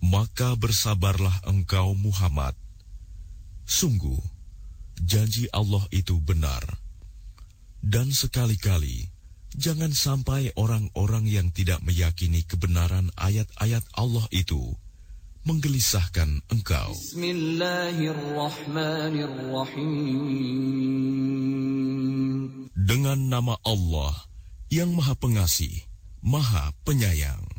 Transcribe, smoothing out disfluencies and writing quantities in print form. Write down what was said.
Maka bersabarlah engkau Muhammad. Sungguh, janji Allah itu benar. Dan sekali-kali, jangan sampai orang-orang yang tidak meyakini kebenaran ayat-ayat Allah itu menggelisahkan engkau. Bismillahirrahmanirrahim. Dengan nama Allah yang Maha Pengasih, Maha Penyayang.